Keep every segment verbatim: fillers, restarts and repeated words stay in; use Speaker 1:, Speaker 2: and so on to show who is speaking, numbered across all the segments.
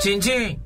Speaker 1: 请进。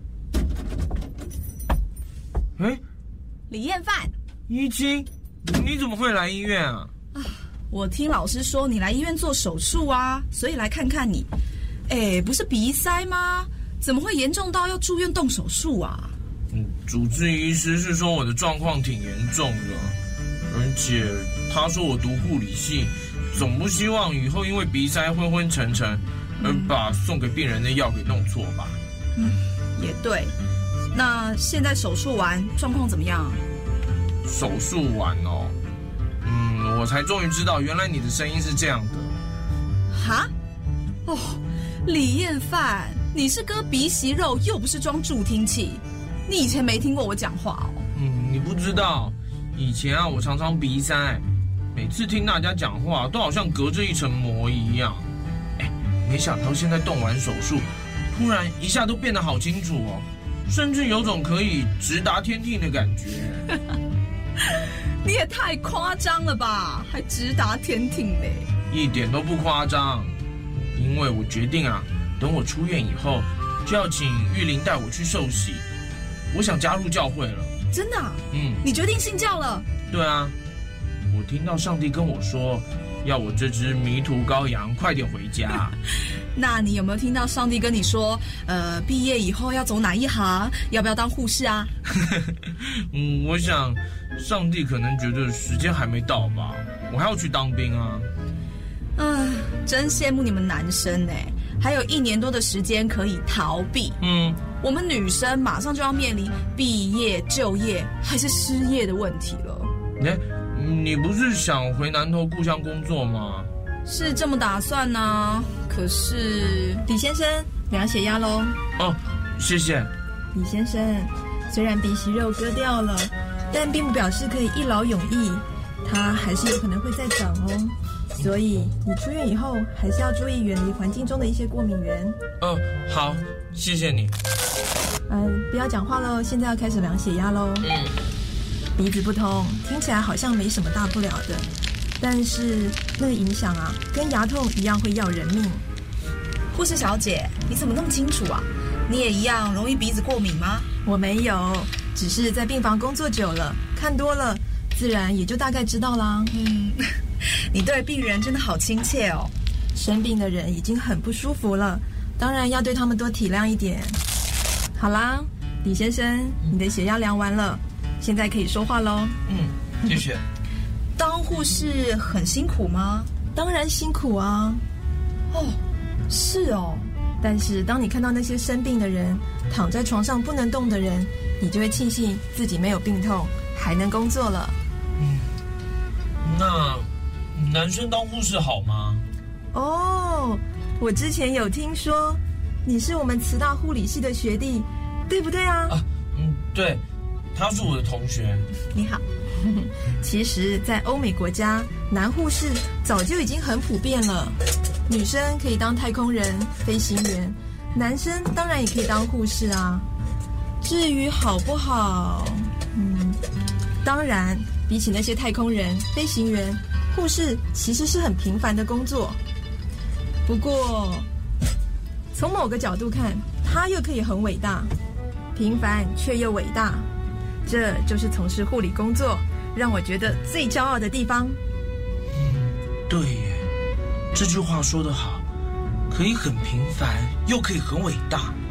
Speaker 1: 哎，
Speaker 2: 李彦范，
Speaker 1: 一清，你怎么会来医院啊？
Speaker 2: 啊，我听老师说你来医院做手术啊，所以来看看你。哎，不是鼻塞吗？怎么会严重到要住院动手术啊？
Speaker 1: 嗯，主治医师是说我的状况挺严重的，而且他说我读护理系，总不希望以后因为鼻塞昏昏沉沉，而把送给病人的药给弄错吧？
Speaker 2: 嗯，也对。那现在手术完，状况怎么样？
Speaker 1: 手术完哦，嗯，我才终于知道，原来你的声音是这样的。
Speaker 2: 哈？哦，李彦范，你是割鼻息肉，又不是装助听器，你以前没听过我讲话哦？
Speaker 1: 嗯，你不知道，以前啊，我常常鼻塞，每次听大家讲话，都好像隔着一层膜一样。哎，没想到现在动完手术，突然一下都变得好清楚哦。甚至有种可以直达天庭的感觉。
Speaker 2: 你也太夸张了吧，还直达天庭嘞？
Speaker 1: 一点都不夸张，因为我决定啊，等我出院以后，就要请玉玲带我去受洗。我想加入教会了。
Speaker 2: 真的啊？
Speaker 1: 嗯。
Speaker 2: 你决定信教了？
Speaker 1: 对啊，我听到上帝跟我说，要我这只迷途羔羊快点回家。
Speaker 2: 那你有没有听到上帝跟你说，呃，毕业以后要走哪一行？要不要当护士啊？
Speaker 1: 嗯，我想上帝可能觉得时间还没到吧，我还要去当兵啊。
Speaker 2: 嗯，真羡慕你们男生哎，还有一年多的时间可以逃避。
Speaker 1: 嗯，
Speaker 2: 我们女生马上就要面临毕业、就业还是失业的问题了。
Speaker 1: 哎，你不是想回南投故乡工作吗？
Speaker 2: 是这么打算呢、啊，可是李先生量血压咯。
Speaker 1: 哦，谢谢。
Speaker 3: 李先生，虽然鼻息肉割掉了，但并不表示可以一劳永逸，它还是有可能会再长哦。所以你出院以后还是要注意远离环境中的一些过敏源。
Speaker 1: 嗯、哦，好，谢谢你。
Speaker 3: 嗯，不要讲话喽，现在要开始量血压喽。
Speaker 1: 嗯，
Speaker 3: 鼻子不通，听起来好像没什么大不了的。但是那个影响啊，跟牙痛一样会要人命。
Speaker 2: 护士小姐，你怎么那么清楚啊？你也一样容易鼻子过敏吗？
Speaker 3: 我没有，只是在病房工作久了，看多了，自然也就大概知道啦。
Speaker 2: 嗯，你对病人真的好亲切哦。
Speaker 3: 生病的人已经很不舒服了，当然要对他们多体谅一点。好啦，李先生，你的血压量完了，现在可以说话咯。
Speaker 1: 嗯，谢谢。
Speaker 2: 当护士很辛苦吗？
Speaker 3: 当然辛苦啊。
Speaker 2: 哦，是哦。
Speaker 3: 但是当你看到那些生病的人，躺在床上不能动的人，你就会庆幸自己没有病痛，还能工作了。
Speaker 1: 嗯，那男生当护士好吗？
Speaker 3: 哦，我之前有听说，你是我们慈大护理系的学弟，对不对啊？
Speaker 1: 啊，嗯，对，他是我的同学。
Speaker 2: 你好。
Speaker 3: 其实，在欧美国家，男护士早就已经很普遍了。女生可以当太空人、飞行员，男生当然也可以当护士啊。至于好不好，嗯，当然，比起那些太空人、飞行员，护士其实是很平凡的工作。不过，从某个角度看，它又可以很伟大，平凡却又伟大。这就是从事护理工作让我觉得最骄傲的地方。
Speaker 1: 嗯，对耶，这句话说得好，可以很平凡，又可以很伟大。